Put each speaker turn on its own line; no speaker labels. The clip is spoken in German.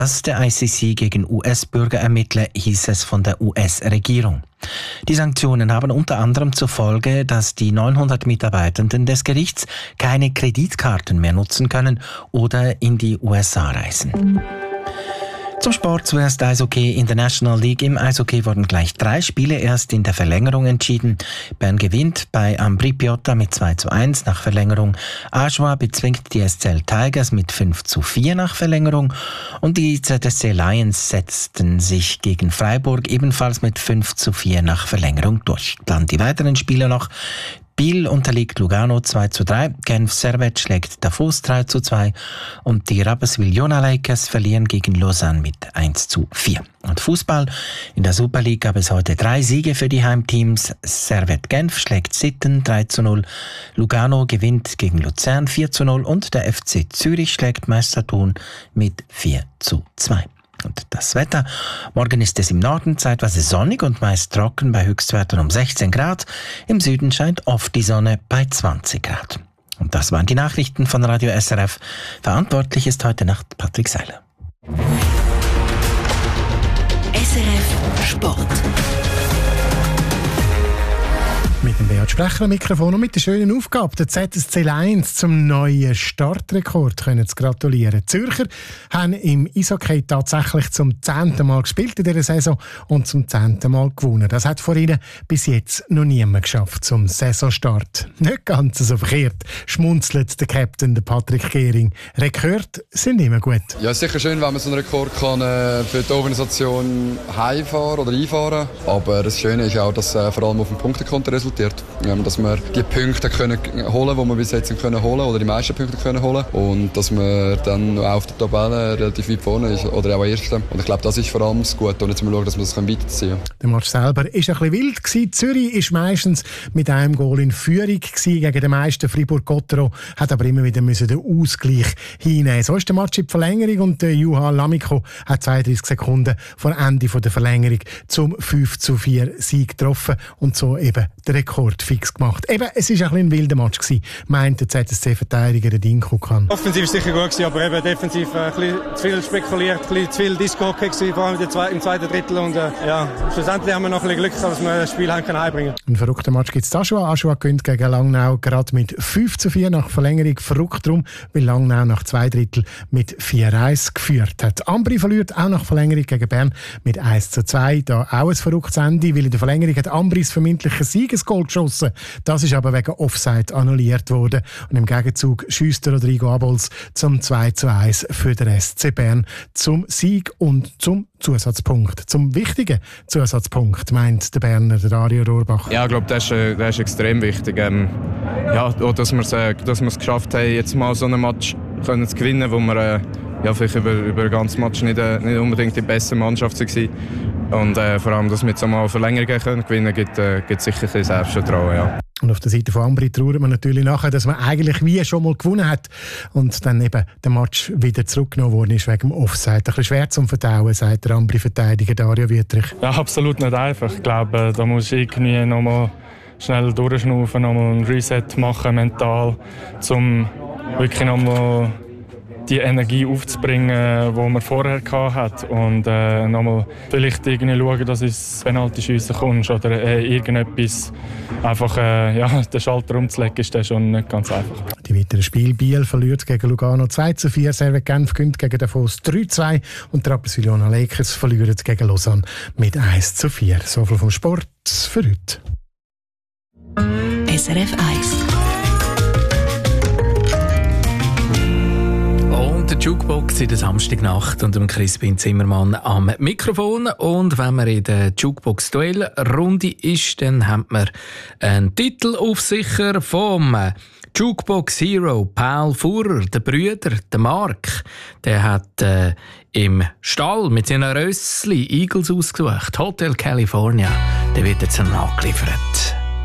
der ICC gegen US-Bürger ermittle, hieß es von der US-Regierung. Die Sanktionen haben unter anderem zur Folge, dass die 900 Mitarbeitenden des Gerichts keine Kreditkarten mehr nutzen können oder in die USA reisen. Zum Sport zuerst Eishockey in der National League. Im Eishockey wurden gleich 3 Spiele erst in der Verlängerung entschieden. Bern gewinnt bei Ambri Piotta mit 2:1 nach Verlängerung. Ajoie bezwingt die SCL Tigers mit 5:4 nach Verlängerung. Und die ZSC Lions setzten sich gegen Freiburg ebenfalls mit 5:4 nach Verlängerung durch. Dann die weiteren Spiele noch. Biel unterliegt Lugano 2:3, Genf Servette schlägt Davos 3:2 und die Rapperswil-Jona Lakers verlieren gegen Lausanne mit 1:4. Und Fußball. In der Super League gab es heute 3 Siege für die Heimteams. Servette Genf schlägt Sitten 3:0, Lugano gewinnt gegen Luzern 4:0 und der FC Zürich schlägt Meister Thun mit 4:2. Und das Wetter. Morgen ist es im Norden zeitweise sonnig und meist trocken bei Höchstwerten um 16 Grad. Im Süden scheint oft die Sonne bei 20 Grad. Und das waren die Nachrichten von Radio SRF. Verantwortlich ist heute Nacht Patrick Seiler.
SRF Sport.
Mit dem Beat Sprecher am Mikrofon und mit der schönen Aufgabe, der ZSC Lions zum neuen Startrekord zu gratulieren. Die Zürcher haben im Eishockey tatsächlich zum 10. Mal gespielt in dieser Saison und zum 10. Mal gewonnen. Das hat vor ihnen bis jetzt noch niemand geschafft zum Saisonstart. Nicht ganz so verkehrt, schmunzelt der Captain, der Patrick Gehring. Rekorde sind immer gut.
Ja, sicher schön, wenn man so einen Rekord kann, für die Organisation heimfahren oder einfahren. Aber das Schöne ist auch, dass vor allem auf dem Punktekonto resultiert. Dass wir die Punkte können holen, die wir bis jetzt können holen oder die meisten Punkte können holen und dass wir dann auch auf der Tabelle relativ weit vorne ist oder auch Erste. Und ich glaube, das ist vor allem das Gute und jetzt mal schauen, dass wir das weiterziehen können.
Der Match selber war ein bisschen wild gewesen. Zürich war meistens mit einem Goal in Führung gewesen gegen den Meister Fribourg-Gottero, hat aber immer wieder den Ausgleich hinnehmen. So ist der Match in die Verlängerung und der Juha Lamiko hat 32 Sekunden vor Ende der Verlängerung zum 5:4 Sieg getroffen und so eben der Rekord fix gemacht. Eben, es war ein wilder Match gewesen, meint der ZSC-Verteidiger Dinko Kan.
Offensiv war sicher gut gewesen, aber eben defensiv ein bisschen zu viel spekuliert, ein bisschen zu viel Disco-Hockey gewesen, vor allem im zweiten Drittel und schlussendlich haben wir noch ein bisschen Glück, dass wir das Spiel einbringen können.
Ein verrückter Match gibt es da schon. Ajoie gewinnt gegen Langnau gerade mit 5:4 nach Verlängerung. Verrückt darum, weil Langnau nach 2 Drittel mit 4:1 geführt hat. Ambri verliert auch nach Verlängerung gegen Bern mit 1:2. Da auch ein verrücktes Ende, weil in der Verlängerung hat Ambris vermeintlichen Siegesgoal geschossen. Das ist aber wegen Offside annulliert worden. Und im Gegenzug schiesst Rodrigo Abols zum 2:1 für den SC Bern zum Sieg und zum Zusatzpunkt. Zum wichtigen Zusatzpunkt, meint der Berner, der Dario Rohrbach.
Ja, ich glaube, das ist extrem wichtig. Auch, dass wir es geschafft haben, jetzt mal so einen Match können zu gewinnen, wo wir vielleicht über den ganzen Match nicht unbedingt die beste Mannschaft waren. Und vor allem, dass wir jetzt einmal Verlängerungen gewinnen können, gibt sicher ein Selbstvertrauen. Ja.
Und auf der Seite von Ambri trauert man natürlich nachher, dass man eigentlich wie schon mal gewonnen hat und dann eben der Match wieder zurückgenommen worden ist wegen dem Offside. Ein bisschen schwer zum Verdauen, sagt der Ambri-Verteidiger Dario Wüttrich.
Ja, absolut nicht einfach. Ich glaube, da muss ich irgendwie nochmal schnell durchschnaufen, nochmal ein Reset machen mental, um wirklich nochmal die Energie aufzubringen, die man vorher hatte. Und nochmal vielleicht irgendwie schauen, dass du ins Penalty-Schiessen kommst oder irgendetwas. Einfach den Schalter umzulegen, ist das schon nicht ganz einfach.
Die weiteren Spiele: Biel verliert gegen Lugano 2:4, Servette Genf gewinnt gegen Davos 3:2 und die Rapperswil-Jona Lakers verlieren gegen Lausanne mit 1:4. So viel vom Sport für heute.
SRF 1.
Der Jukebox in der Samstagnacht und Crispin Zimmermann am Mikrofon. Und wenn man in der Jukebox-Duell-Runde ist, dann hat man einen Titel auf sicher vom Jukebox Hero Paul Fuhrer, der Brüder, der Mark. Der hat im Stall mit seinen Rössli Eagles ausgesucht. Hotel California. Der wird jetzt nachgeliefert.